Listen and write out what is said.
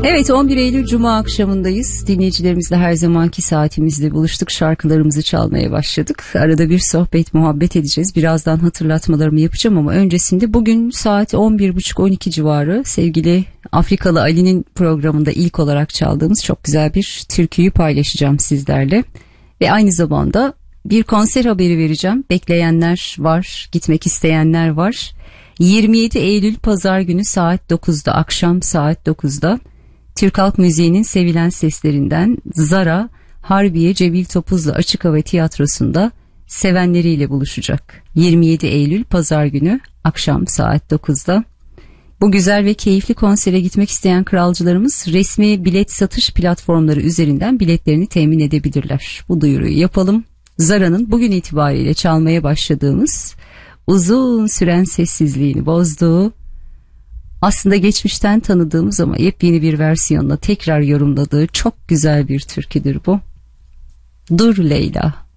Evet, 11 Eylül Cuma akşamındayız. Dinleyicilerimizle her zamanki saatimizde buluştuk. Şarkılarımızı çalmaya başladık. Arada bir sohbet, muhabbet edeceğiz. Birazdan hatırlatmalarımı yapacağım ama öncesinde bugün saat 11.30-12 civarı sevgili Afrikalı Ali'nin programında ilk olarak çaldığımız çok güzel bir türküyü paylaşacağım sizlerle. Ve aynı zamanda bir konser haberi vereceğim. Bekleyenler var, gitmek isteyenler var. 27 Eylül Pazar günü saat 9'da, akşam saat 9'da Türk Halk Müziği'nin sevilen seslerinden Zara, Harbiye Cemil Topuzlu Açık Hava Tiyatrosu'nda sevenleriyle buluşacak. 27 Eylül Pazar günü akşam saat 9'da. Bu güzel ve keyifli konsere gitmek isteyen kralcılarımız resmi bilet satış platformları üzerinden biletlerini temin edebilirler. Bu duyuruyu yapalım. Zara'nın bugün itibariyle çalmaya başladığımız, uzun süren sessizliğini bozduğu, aslında geçmişten tanıdığımız ama yepyeni bir versiyonla tekrar yorumladığı çok güzel bir türküdür bu. Dur Leyla.